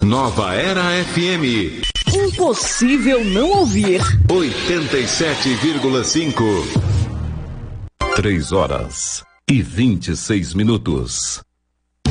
Nova Era FM. Impossível não ouvir. 87,5. 3 horas e 26 minutos.